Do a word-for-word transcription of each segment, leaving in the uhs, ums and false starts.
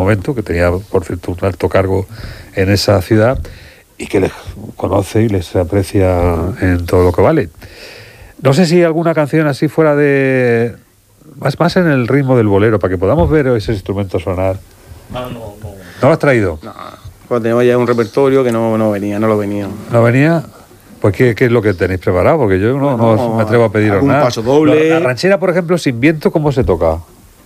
momento, que tenía, por cierto, un alto cargo en esa ciudad, y que les conoce y les aprecia en todo lo que vale. No sé si alguna canción así fuera de... Más, más en el ritmo del bolero, para que podamos ver ese instrumento sonar. No, no, no. ¿No lo has traído? No, pues tenemos ya un repertorio que no, no venía, no lo venía. ¿No venía? Pues ¿qué, qué es lo que tenéis preparado? Porque yo no, no, no me atrevo a pediros un nada. paso doble. La ranchera, por ejemplo, sin viento, ¿cómo se toca?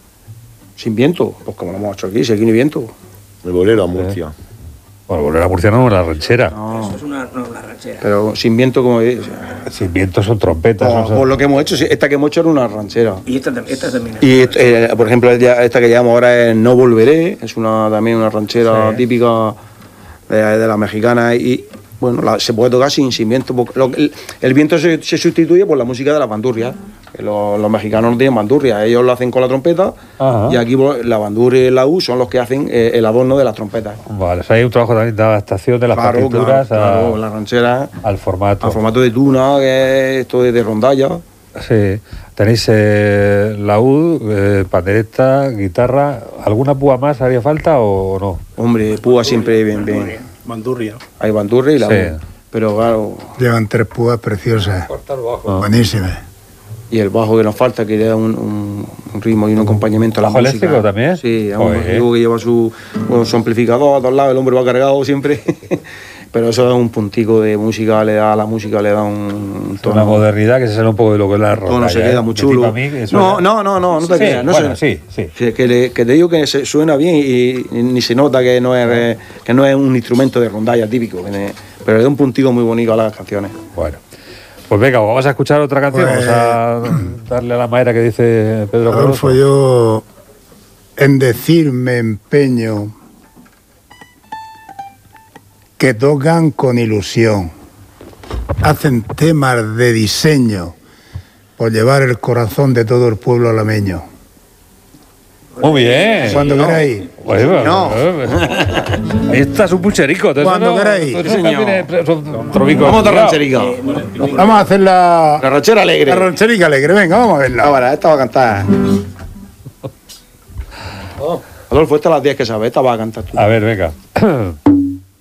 ¿Sin viento? Pues como lo hemos hecho aquí, si aquí no hay viento. El bolero a Murcia. Eh. Bueno, bolero a Murcia no, la ranchera. No. Eso es una, no, una ranchera. Pero sin viento, como es. Sin viento son trompetas. Por, son... por lo que hemos hecho, sí, esta que hemos hecho era una ranchera. Y esta, esta también es. Y eh, por ejemplo, esta que llevamos ahora es No Volveré, es una también una ranchera sí. típica de, de la mexicana y bueno, la, se puede tocar sin, sin viento. Lo, el, el viento se, se sustituye por la música de las bandurrias. Que los, los mexicanos no tienen bandurria, ellos lo hacen con la trompeta. Ajá. Y aquí la bandurria y la U son los que hacen eh, el adorno de las trompetas. Vale, o sea, hay un trabajo también de adaptación de las claro, partituras claro, a, claro, la ranchera, al formato. Al formato de tuna, que es esto de, de rondalla. Sí, tenéis eh, laúd, eh, pandereta, guitarra. ¿Alguna púa más haría falta o no? Hombre, púa siempre bien, bien. Bandurria. Hay bandurria y laúd. Sí. Pero claro. Llevan tres púas preciosas. Ah. Buenísimas. Y el bajo que nos falta, que le da un, un, un ritmo y un acompañamiento a la ¿Bajo música. eléctrico también? Sí, es un bajo que lleva su, bueno, su amplificador a todos lados, el hombre va cargado siempre. Pero eso da un puntico de música, le da a la música, le da un tono. Una modernidad que se sale un poco de lo que es la roca. No se queda ¿eh? muy chulo. Mí, no, no, no, no, no te sí, creas. No bueno, suena. sí, sí. sí que, le, que te digo que se, suena bien y, y ni se nota que no es, que no es un instrumento de rondalla típico, pero le da un puntico muy bonito a las canciones. Bueno. Pues venga, vamos a escuchar otra canción, pues, vamos a darle a la madera que dice Pedro Adolfo, yo en decir me empeño que tocan con ilusión, hacen temas de diseño por llevar el corazón de todo el pueblo alameño. Muy bien. Cuando no. queráis. Pues, no. Ahí está su pucherico. Cuando no, queráis. Vamos a rancherica. Vamos a hacer la... La ranchera alegre. La rancherica alegre. Venga, vamos a verla. Ahora, esta va a cantar. Oh. Adolfo, esta es las diez que sabes. Esta va a cantar tú. A ver, venga.